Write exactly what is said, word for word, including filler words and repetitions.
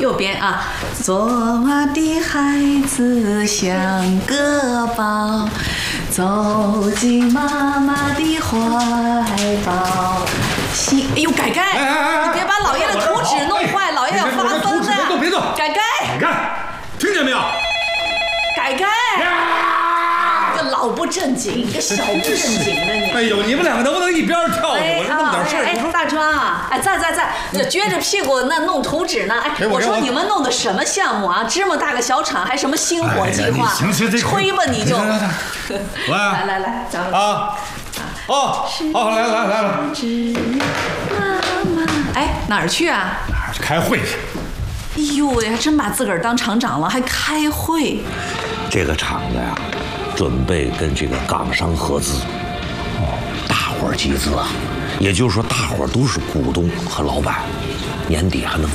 右边啊。做我的孩子像个宝，走进妈妈的怀抱。心，哎呦，改改， 哎哎哎你别把老爷的图纸弄坏，老爷要发疯的。 别动，别动！ 改改， 改改，听见没有？ 改改。这老不正经，个小不正经的你！ 哎呦，你们两个能不能一边跳去？我这那么点事儿， 哎，大庄啊，哎，在在在，撅着屁股那弄图纸呢。哎，我说你们弄的什么项目啊？芝麻大个小厂，还什么星火计划？ 行行，这吹吧你就！ 来来来来，咱们啊！哦哦，来来来来！ 妈妈，哎，哪儿去啊？ 哪儿去开会去？ 哎呦喂，还真把自个儿当厂长了，还开会。 这个厂子呀，准备跟这个港商合资，哦，大伙儿集资啊，也就是说大伙儿都是股东和老板，年底还能